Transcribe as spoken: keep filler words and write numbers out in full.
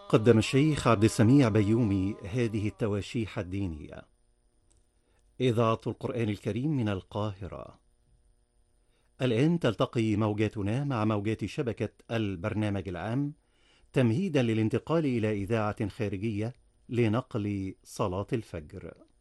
قدم الشيخ عبد السميع بيومي هذه التواشيح الدينية. إذاعة القرآن الكريم من القاهرة. الآن تلتقي موجاتنا مع موجات شبكة البرنامج العام تمهيدا للانتقال إلى إذاعة خارجية لنقل صلاة الفجر.